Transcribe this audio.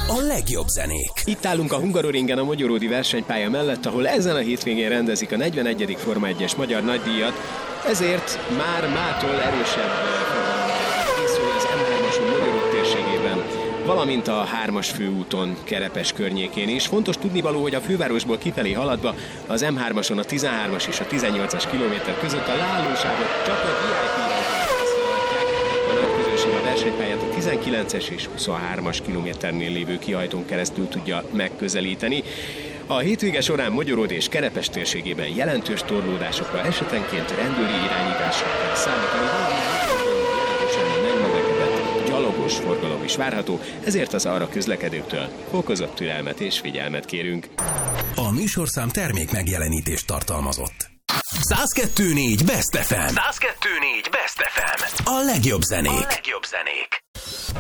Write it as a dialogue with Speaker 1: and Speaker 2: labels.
Speaker 1: A legjobb zenék.
Speaker 2: Itt állunk a Hungaroringen a Mogyoródi versenypálya mellett, ahol ezen a hétvégén rendezik a 41. Forma 1-es magyar nagydíjat, ezért már mától erősebb készül az M3-ason Mogyorog térségében, valamint a 3-as főúton Kerepes környékén is. Fontos tudnivaló, hogy a fővárosból kifelé haladva az M3-ason a 13-as és a 18-as kilométer között a leállóságot csak a VIP a versenypályát a 19-es és 23-as kilométernél lévő kihajtón keresztül tudja megközelíteni. A hétvége során Mogyorod és Kerepes térségében jelentős torlódásokra, esetenként rendőri irányításra kell számítani, jelentősen megnövekedett gyalogos forgalom is várható, ezért az arra közlekedőktől fokozott türelmet és figyelmet kérünk.
Speaker 1: A műsorszám termék megjelenítést tartalmazott. 102.4 Best FM. 102.4 Best FM. A legjobb zenék.